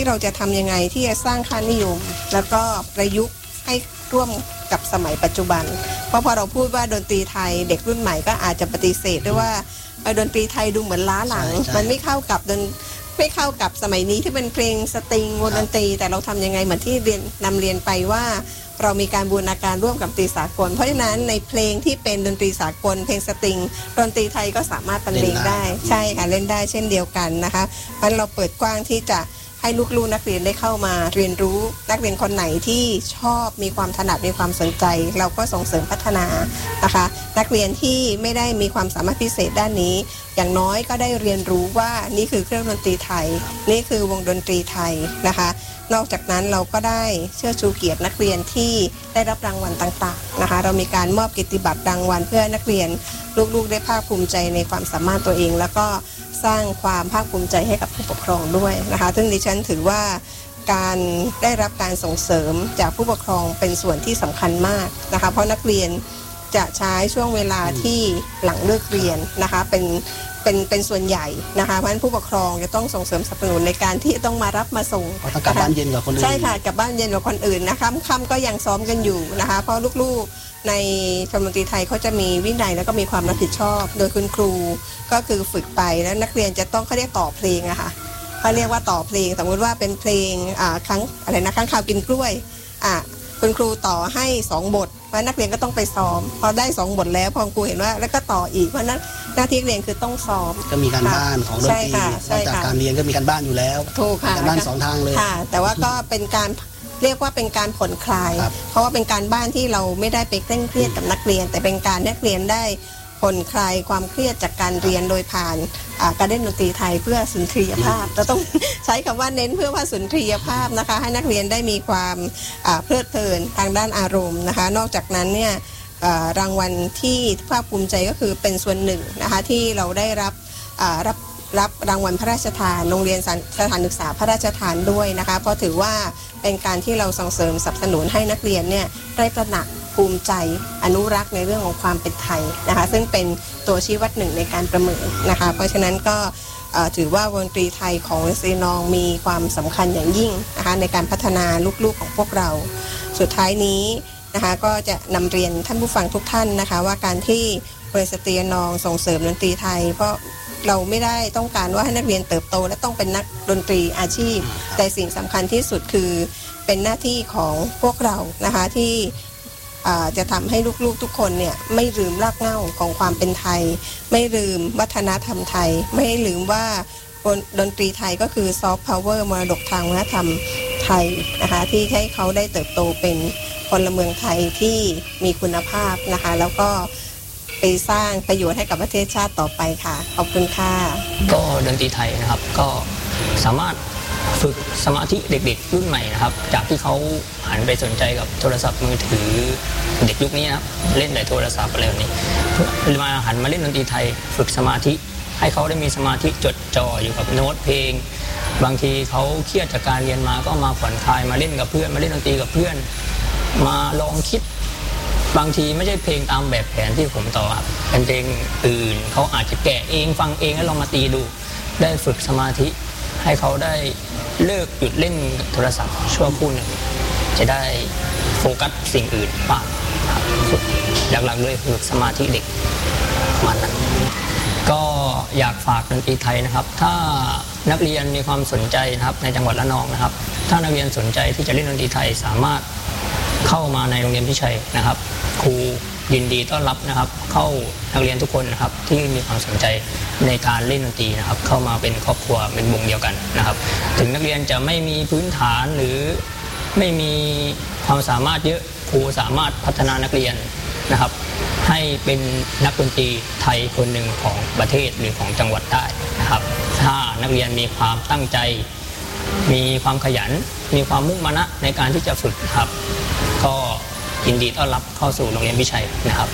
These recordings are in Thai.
เราจะทำยังไงที่จะสร้างค่านิยมแล้วก็ประยุกต์ให้ร่วมกับสมัยปัจจุบันเพราะพอเราพูดว่าดนตรีไทยเด็กรุ่นใหม่ก็อาจจะปฏิเสธด้วยว่าดนตรีไทยดูเหมือนล้าหลังมันไม่เข้ากับสมัยนี้ที่เป็นเพลงสตริงวงดนตรีแต่เราทำยังไงเหมือนที่นำเรียนไปว่าเรามีการบูรณาการร่วมกับดนตรีสากลเพราะฉะนั้นในเพลงที่เป็นดนตรีสากลเพลงสตริงดนตรีไทยก็สามารถบรรเลงได้ใช่ค่ะเล่นได้เช่นเดียวกันนะคะเพราะเราเปิดกว้างที่จะให้ลูกๆนักเรียนได้เข้ามาเรียนรู้นักเรียนคนไหนที่ชอบมีความถนัดมีความสนใจเราก็ส่งเสริมพัฒนานะคะนักเรียนที่ไม่ได้มีความสามารถพิเศษด้านนี้อย่างน้อยก็ได้เรียนรู้ว่านี่คือเครื่องดนตรีไทยนี่คือวงดนตรีไทยนะคะนอกจากนั้นเราก็ได้เชิดชูเกียรตินักเรียนที่ได้รับรางวัลต่างๆนะคะเรามีการมอบเกียรติบัตรรางวัลเพื่อนักเรียนลูกๆได้ภาคภูมิใจในความสามารถตัวเองแล้วก็สร้างความภาคภูมิใจให้กับผู้ปกครองด้วยนะคะซึ่งดิฉันถือว่าการได้รับการส่งเสริมจากผู้ปกครองเป็นส่วนที่สำคัญมากนะคะเพราะนักเรียนจะใช้ช่วงเวลาที่หลังเลิกเรียนนะคะเป็นส่วนใหญ่นะคะเพราะฉะนั้นผู้ปกครองจะต้องส่งเสริมสนับสนุนในการที่ต้องมารับมาส่งต้องกลับบ้านเย็นกับคนอื่นใช่ค่ะกลับบ้านเย็นกับคนอื่นนะคะค่ำก็ยังซ้อมกันอยู่นะคะเพราะลูกๆในชมรมดนตรีไทยเขาจะมีวินัยแล้วก็มีความรับผิดชอบโดยคุณครูก็คือฝึกไปแล้วนักเรียนจะต้องเขาเรียกต่อเพลงอะค่ะเขาเรียกว่าต่อเพลงสมมติว่าเป็นเพลงครั้งข่าวกินกล้วยคุณครูต่อให้2บทเพราะนักเรียนก็ต้องไปซ้อมพอได้2บทแล้วพอครูเห็นว่าแล้วก็ต่ออีกเพราะนั้นหน้าที่เรียนคือต้องซ้อมก็มีการบ้านของดนตรีนอกจากการเรียนก็มีการบ้านอยู่แล้วถูกค่ะการบ้าน2ทางเลยค่ะแต่ว่าก็เป็นการเรียกว่าเป็นการผ่อนคลายเพราะว่าเป็นการบ้านที่เราไม่ได้ไปเคร่งเครียดกับนักเรียนแต่เป็นการนักเรียนได้ผ่อนคลายความเครียดจากการเรียนโดยผ่านการเล่นดนตรีไทยเพื่อสุนทรียภาพเราต้องใช้คำว่าเน้นเพื่อว่าสุนทรียภาพนะคะให้นักเรียนได้มีความเพลิดเพลินทางด้านอารมณ์นะคะนอกจากนั้นเนี่ยรางวัลที่ภาคภูมิใจก็คือเป็นส่วนหนึ่งนะคะที่เราได้รับรางวัลพระราชทานโรงเรียนสถานศึกษาพระราชทานด้วยนะคะเพราะถือว่าเป็นการที่เราส่งเสริมสนับสนุนให้นักเรียนเนี่ยได้ตระหนักภูมิใจอนุรักษ์ในเรื่องของความเป็นไทยนะคะซึ่งเป็นตัวชี้วัดหนึ่งในการประเมินนะคะเพราะฉะนั้นก็ถือว่าวงดนตรีไทยของซีนองมีความสำคัญอย่างยิ่งนะคะในการพัฒนาลูกๆของพวกเราสุดท้ายนี้นะคะก็จะนำเรียนท่านผู้ฟังทุกท่านนะคะว่าการที่บริษัทซีนองส่งเสริมดนตรีไทยเพราะเราไม่ได้ต้องการว่าให้นักเรียนเติบโตและต้องเป็นนักดนตรีอาชีพแต่สิ่งสำคัญที่สุดคือเป็นหน้าที่ของพวกเรานะคะที่จะทำให้ลูกๆทุกคนเนี่ยไม่ลืมรากเหง้าของความเป็นไทยไม่ลืมวัฒนธรรมไทยไม่ลืมว่าดนตรีไทยก็คือซอฟต์พาวเวอร์มรดกทางวัฒนธรรมไทยนะคะที่ให้เขาได้เติบโตเป็นพลเมืองไทยที่มีคุณภาพนะคะแล้วก็ไปสร้างประโยชน์ให้กับประเทศชาติต่อไปค่ะขอบคุณค่ะก็ดนตรีไทยนะครับก็สามารถฝึกสมาธิเด็กๆรุ่นใหม่นะครับจากที่เขาหันไปสนใจกับโทรศัพท์มือถือเด็กยุคนี้นะครับเล่นแต่โทรศัพท์อะไรแบบนี้มาหันมาเล่นดนตรีไทยฝึกสมาธิให้เขาได้มีสมาธิจดจ่ออยู่กับโน้ตเพลงบางทีเขาเครียดจากการเรียนมาก็มาผ่อนคลายมาเล่นกับเพื่อนมาเล่นดนตรีกับเพื่อนมาลองคิดบางทีไม่ใช่เพลงตามแบบแผนที่ผมต่อครับเป็นเพลงอื่นเขาอาจจะแกะเองฟังเองแล้วลองมาตีดูได้ฝึกสมาธิให้เขาได้เลิกหยุดเล่นโทรศัพท์ชั่วครู่หนึ่งจะได้โฟกัสสิ่งอื่นบ้างหลักๆเลยฝึกสมาธิเด็กมันนั้นก็อยากฝากดนตรีไทยนะครับถ้านักเรียนมีความสนใจนะครับในจังหวัดระนองนะครับถ้านักเรียนสนใจที่จะเล่นดนตรีไทยสามารถเข้ามาในโรงเรียนพิชัยนะครับครูยินดีต้อนรับนะครับเข้านักเรียนทุกคนนะครับที่มีความสนใจในการเล่นดนตรีนะครับเข้ามาเป็นครอบครัวเป็นวงเดียวกันนะครับถึงนักเรียนจะไม่มีพื้นฐานหรือไม่มีความสามารถเยอะครูสามารถพัฒนานักเรียนนะครับให้เป็นนักดนตรีไทยคนหนึ่งของประเทศหรือของจังหวัดได้นะครับถ้านักเรียนมีความตั้งใจมีความขยันมีความมุ่งมั่นในการที่จะฝึกครับก็ยินดีต้อนรับเข้าสู่โรงเรียนพิชัยนะครับ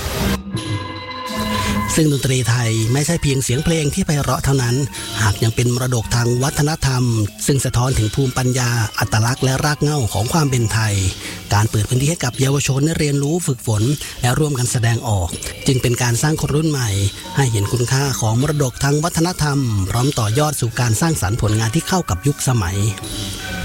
ซึ่งดนตรีไทยไม่ใช่เพียงเสียงเพลงที่ไพเราะเท่านั้นหากยังเป็นมรดกทางวัฒนธรรมซึ่งสะท้อนถึงภูมิปัญญาอัตลักษณ์และรากเหง้าของความเป็นไทยการเปิดพื้นที่ให้กับเยาวชนได้เรียนรู้ฝึกฝนและร่วมกันแสดงออกจึงเป็นการสร้างคนรุ่นใหม่ให้เห็นคุณค่าของมรดกทางวัฒนธรรมพร้อมต่อยอดสู่การสร้างสรรค์ผลงานที่เข้ากับยุคสมัย